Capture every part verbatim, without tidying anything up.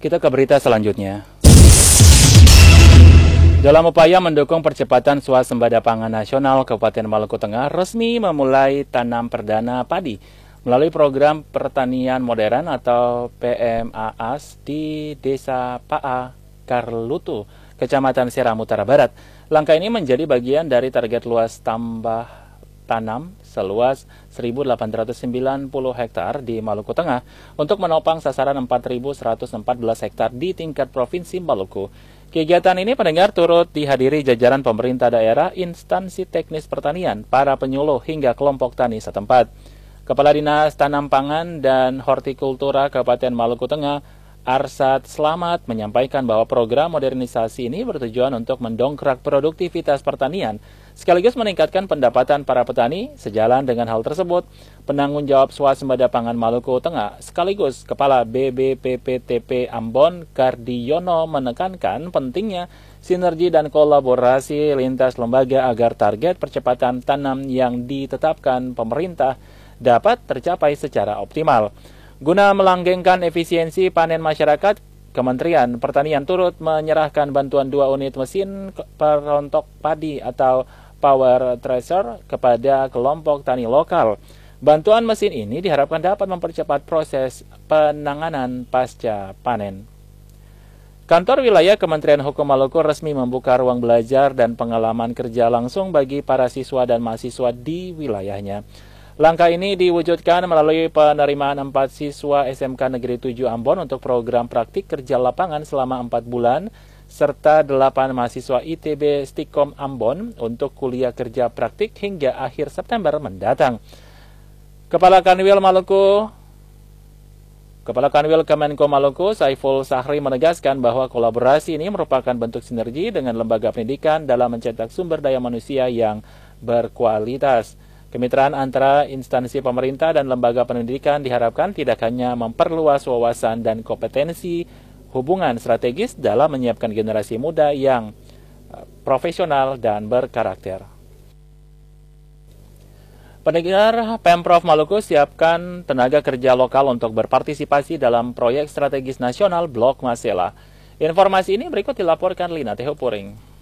Kita ke berita selanjutnya. Dalam upaya mendukung percepatan swasembada pangan nasional, Kabupaten Maluku Tengah resmi memulai tanam perdana padi melalui program pertanian modern atau P M A S di Desa Paa Karlutu, Kecamatan Seram Utara Barat. Langkah ini menjadi bagian dari target luas tambah tanam seluas seribu delapan ratus sembilan puluh hektar di Maluku Tengah untuk menopang sasaran empat ribu seratus empat belas hektar di tingkat Provinsi Maluku. Kegiatan ini pendengar turut dihadiri jajaran pemerintah daerah, instansi teknis pertanian, para penyuluh hingga kelompok tani setempat. Kepala Dinas Tanam Pangan dan Hortikultura Kabupaten Maluku Tengah, Arsad Slamet, menyampaikan bahwa program modernisasi ini bertujuan untuk mendongkrak produktivitas pertanian sekaligus meningkatkan pendapatan para petani. Sejalan dengan hal tersebut, penanggung jawab swasembada pangan Maluku Tengah sekaligus Kepala B B P P T P Ambon, Kardiono, menekankan pentingnya sinergi dan kolaborasi lintas lembaga agar target percepatan tanam yang ditetapkan pemerintah dapat tercapai secara optimal. Guna melanggengkan efisiensi panen masyarakat, Kementerian Pertanian turut menyerahkan bantuan dua unit mesin perontok padi atau power thresher kepada kelompok tani lokal. Bantuan mesin ini diharapkan dapat mempercepat proses penanganan pasca panen. Kantor Wilayah Kementerian Hukum Maluku resmi membuka ruang belajar dan pengalaman kerja langsung bagi para siswa dan mahasiswa di wilayahnya. Langkah ini diwujudkan melalui penerimaan empat siswa S M K Negeri tujuh Ambon untuk program praktik kerja lapangan selama empat bulan, serta delapan mahasiswa I T B Stikom Ambon untuk kuliah kerja praktik hingga akhir September mendatang. Kepala Kanwil Maluku, Kepala Kanwil Kemenko Maluku, Saiful Sahri, menegaskan bahwa kolaborasi ini merupakan bentuk sinergi dengan lembaga pendidikan dalam mencetak sumber daya manusia yang berkualitas. Kemitraan antara instansi pemerintah dan lembaga pendidikan diharapkan tidak hanya memperluas wawasan dan kompetensi hubungan strategis dalam menyiapkan generasi muda yang profesional dan berkarakter. Pendengar, Pemprov Maluku siapkan tenaga kerja lokal untuk berpartisipasi dalam proyek strategis nasional Blok Masela. Informasi ini berikut dilaporkan Lina Tehupuring.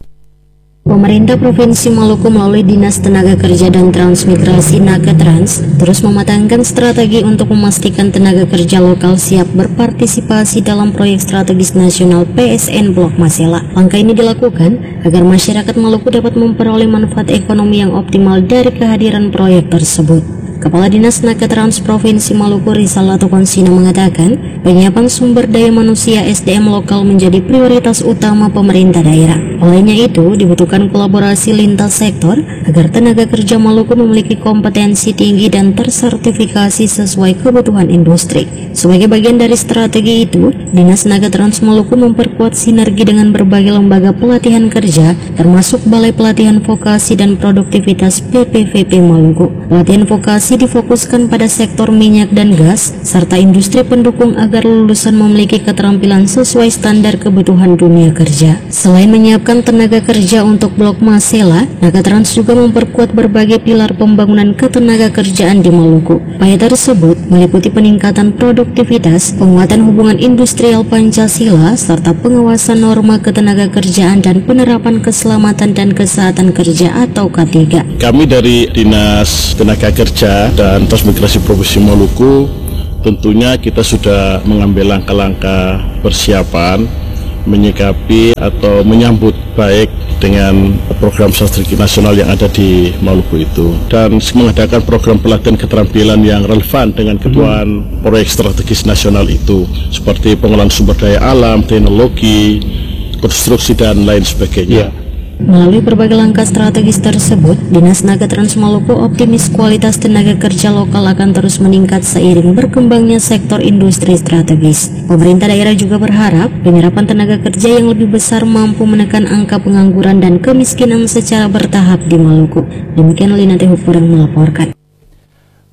Pemerintah Provinsi Maluku melalui Dinas Tenaga Kerja dan Transmigrasi Nagatrans terus mematangkan strategi untuk memastikan tenaga kerja lokal siap berpartisipasi dalam proyek strategis nasional P S N Blok Masela. Langkah ini dilakukan agar masyarakat Maluku dapat memperoleh manfaat ekonomi yang optimal dari kehadiran proyek tersebut. Kepala Dinas Nagatrans Provinsi Maluku Rizal Latukonsina mengatakan penyiapan sumber daya manusia S D M lokal menjadi prioritas utama pemerintah daerah. Olehnya itu dibutuhkan kolaborasi lintas sektor agar tenaga kerja Maluku memiliki kompetensi tinggi dan tersertifikasi sesuai kebutuhan industri. Sebagai bagian dari strategi itu, Dinas Nagatrans Maluku memperkuat sinergi dengan berbagai lembaga pelatihan kerja termasuk Balai Pelatihan Vokasi dan Produktivitas B P V P Maluku. Pelatihan vokasi difokuskan pada sektor minyak dan gas serta industri pendukung agar lulusan memiliki keterampilan sesuai standar kebutuhan dunia kerja. Selain menyiapkan tenaga kerja untuk Blok Masela, Nagatrans juga memperkuat berbagai pilar pembangunan ketenaga kerjaan di Maluku. Upaya tersebut meliputi peningkatan produktivitas, penguatan hubungan industrial Pancasila, serta pengawasan norma ketenaga kerjaan dan penerapan keselamatan dan kesehatan kerja atau K tiga. Kami dari Dinas Tenaga Kerja dan Transmigrasi Provinsi Maluku tentunya kita sudah mengambil langkah-langkah persiapan menyikapi atau menyambut baik dengan program strategi nasional yang ada di Maluku itu dan mengadakan program pelatihan keterampilan yang relevan dengan kebutuhan proyek strategis nasional itu seperti pengelolaan sumber daya alam, teknologi, konstruksi dan lain sebagainya. Yeah. Melalui berbagai langkah strategis tersebut, Dinas Nagatrans Maluku optimis kualitas tenaga kerja lokal akan terus meningkat seiring berkembangnya sektor industri strategis. Pemerintah daerah juga berharap penyerapan tenaga kerja yang lebih besar mampu menekan angka pengangguran dan kemiskinan secara bertahap di Maluku. Demikian Lina Tehupuring melaporkan.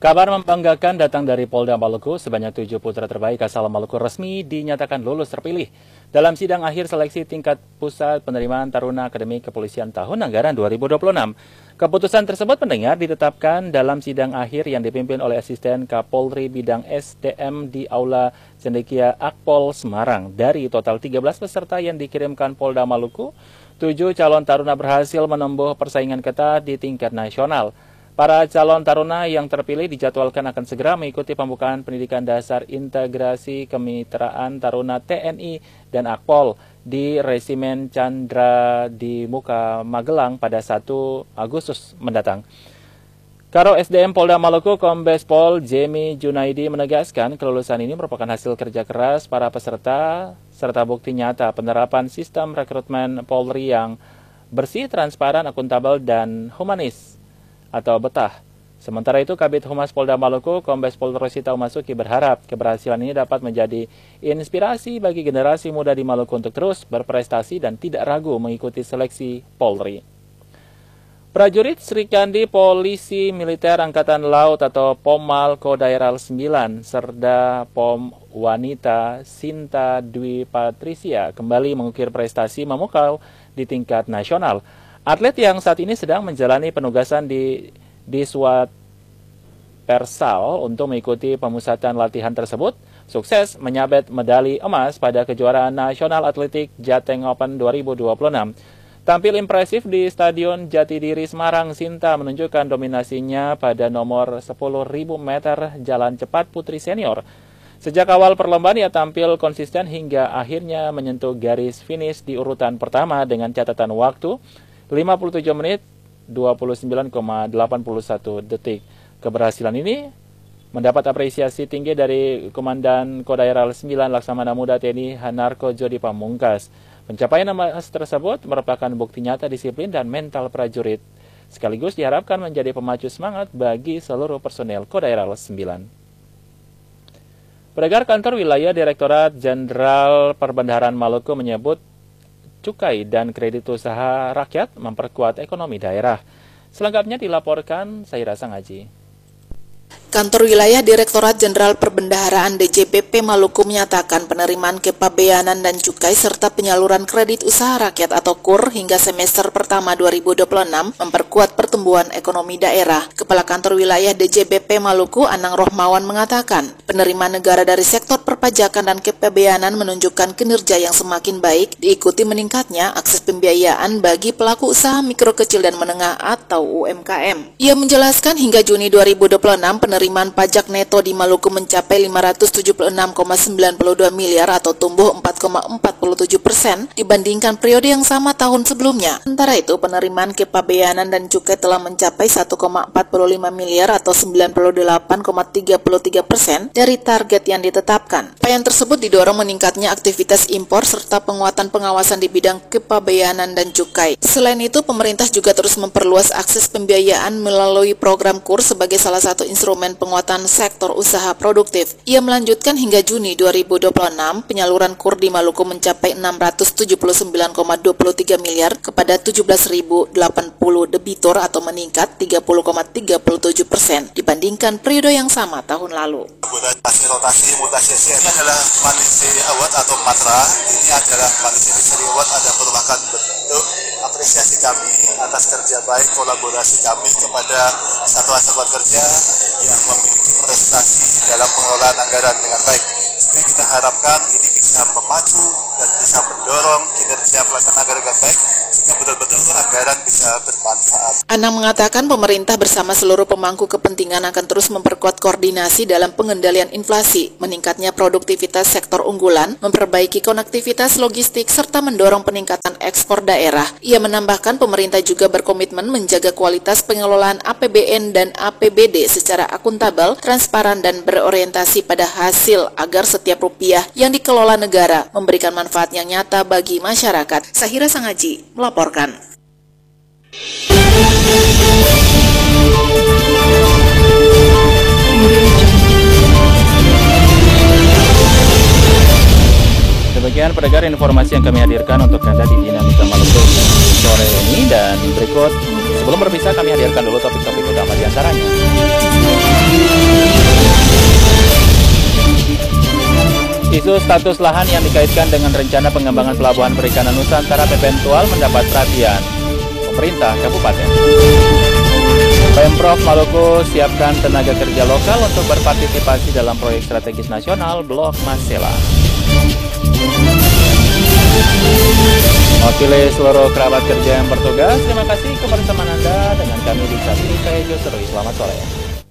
Kabar membanggakan datang dari Polda Maluku, sebanyak tujuh putra terbaik asal Maluku resmi dinyatakan lulus terpilih dalam sidang akhir seleksi tingkat pusat penerimaan Taruna Akademi Kepolisian tahun anggaran dua ribu dua puluh enam. Keputusan tersebut mendengar ditetapkan dalam sidang akhir yang dipimpin oleh Asisten Kapolri Bidang S D M di Aula Cendekia Akpol Semarang. Dari total tiga belas peserta yang dikirimkan Polda Maluku, tujuh calon taruna berhasil menempuh persaingan ketat di tingkat nasional. Para calon taruna yang terpilih dijadwalkan akan segera mengikuti pembukaan pendidikan dasar integrasi kemitraan taruna T N I dan Akpol di Resimen Chandra di Muka Magelang pada satu Agustus mendatang. Karo S D M Polda Maluku Kombes Pol Jemi Junaidi menegaskan kelulusan ini merupakan hasil kerja keras para peserta serta bukti nyata penerapan sistem rekrutmen Polri yang bersih, transparan, akuntabel, dan humanis atau betah. Sementara itu, Kabid Humas Polda Maluku, Kombes Pol Rosita Umasuki berharap keberhasilan ini dapat menjadi inspirasi bagi generasi muda di Maluku untuk terus berprestasi dan tidak ragu mengikuti seleksi Polri. Prajurit Sri Kandi Polisi Militer Angkatan Laut atau Pomal Kodaeral sembilan, Serda Pom Wanita Sinta Dwi Patricia kembali mengukir prestasi memukau di tingkat nasional. Atlet yang saat ini sedang menjalani penugasan di di Swat Persal untuk mengikuti pemusatan latihan tersebut, sukses menyabet medali emas pada kejuaraan nasional atletik Jateng Open dua ribu dua puluh enam. Tampil impresif di Stadion Jatidiri Semarang, Sinta menunjukkan dominasinya pada nomor sepuluh ribu meter jalan cepat putri senior. Sejak awal perlombaan ia tampil konsisten hingga akhirnya menyentuh garis finish di urutan pertama dengan catatan waktu lima puluh tujuh menit dua puluh sembilan koma delapan satu detik. Keberhasilan ini mendapat apresiasi tinggi dari Komandan Kodaeral sembilan Laksamana Muda T N I Hanarko Jodi Pamungkas. Pencapaian emas tersebut merupakan bukti nyata disiplin dan mental prajurit, sekaligus diharapkan menjadi pemacu semangat bagi seluruh personel Kodaeral sembilan. Pendengar, Kantor Wilayah Direktorat Jenderal Perbendaharaan Maluku menyebut cukai dan kredit usaha rakyat memperkuat ekonomi daerah. Selengkapnya dilaporkan Saira Sangaji. Kantor Wilayah Direktorat Jenderal Perbendaharaan D J P P Maluku menyatakan penerimaan kepabeanan dan cukai serta penyaluran kredit usaha rakyat atau K U R hingga semester pertama dua ribu dua puluh enam memperkuat pertumbuhan ekonomi daerah. Kepala Kantor Wilayah D J P P Maluku Anang Rohmawan mengatakan, penerimaan negara dari sektor perpajakan dan kepabeanan menunjukkan kinerja yang semakin baik, diikuti meningkatnya akses pembiayaan bagi pelaku usaha mikro kecil dan menengah atau U M K M. Ia menjelaskan hingga Juni dua ribu dua puluh enam penerimaan pajak neto di Maluku mencapai lima ratus tujuh puluh enam koma sembilan dua miliar atau tumbuh empat koma empat tujuh persen dibandingkan periode yang sama tahun sebelumnya. Sementara itu, penerimaan kepabeanan dan cukai telah mencapai satu koma empat lima miliar atau sembilan puluh delapan koma tiga tiga persen dari target yang ditetapkan. Capaian tersebut didorong meningkatnya aktivitas impor serta penguatan pengawasan di bidang kepabeanan dan cukai. Selain itu, pemerintah juga terus memperluas akses pembiayaan melalui program K U R sebagai salah satu instrumen penguatan sektor usaha produktif. Ia melanjutkan hingga Juni dua ribu dua puluh enam, penyaluran K U R di Maluku mencapai enam ratus tujuh puluh sembilan koma dua tiga miliar kepada tujuh belas ribu delapan puluh debitur atau meningkat tiga puluh koma tiga tujuh persen dibandingkan periode yang sama tahun lalu. Rotasi mutasi ini adalah manusia award atau matra. Ini adalah manusia award ada merupakan bentuk apresiasi kami atas kerja baik kolaborasi kami kepada satuan-satuan kerja yang memiliki prestasi dalam pengelolaan anggaran dengan baik. Sehingga kita harapkan ini bisa memacu dan bisa mendorong kinerja pelaksanaan anggaran dengan baik sehingga betul-betul anggaran bisa bermanfaat. Anang mengatakan pemerintah bersama seluruh pemangku kepentingan akan terus memperkuat koordinasi dalam pengendalian inflasi, meningkatnya produktivitas sektor unggulan, memperbaiki konektivitas logistik, serta mendorong peningkatan ekspor daerah. Ia menambahkan pemerintah juga berkomitmen menjaga kualitas pengelolaan A P B N dan A P B D secara akuntabel, transparan, dan berorientasi pada hasil agar setiap rupiah yang dikelola negara memberikan manfaat yang nyata bagi masyarakat. Sahira Sangaji melaporkan. Demikian pendengar informasi yang kami hadirkan untuk Anda di Dinamika Maluku sore ini, dan berikut sebelum berpisah kami hadirkan dulu topik-topik utama di antaranya. Isu status lahan yang dikaitkan dengan rencana pengembangan pelabuhan perikanan Nusantara Pepentual mendapat perhatian pemerintah kabupaten. Pemprov Maluku siapkan tenaga kerja lokal untuk berpartisipasi dalam proyek strategis nasional Blok Masela. Mewakili seluruh kerabat kerja yang bertugas, terima kasih kebersamaan Anda dengan kami di Sapi Kaejo Serui. Selamat sore.